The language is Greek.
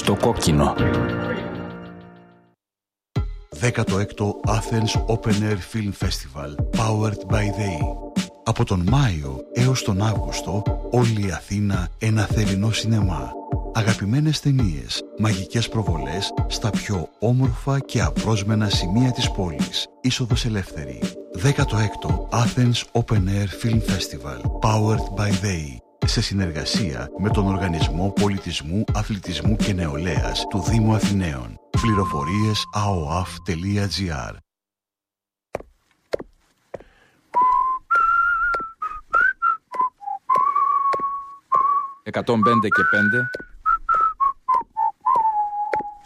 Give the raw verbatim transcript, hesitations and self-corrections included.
στο κόκκινο. δέκατο έκτο Athens Open Air Film Festival Powered by They. Από τον Μάιο έως τον Αύγουστο όλη η Αθήνα ένα θερινό σινεμά. Αγαπημένες ταινίες, μαγικές προβολές στα πιο όμορφα και απρόσμενα σημεία της πόλης. Είσοδος ελεύθερη. δέκατο έκτο Athens Open Air Film Festival Powered by They. Σε συνεργασία με τον Οργανισμό Πολιτισμού, Αθλητισμού και Νεολαίας του Δήμου Αθηναίων. Πληροφορίες a o a f τελεία g r. εκατόν πέντε και πέντε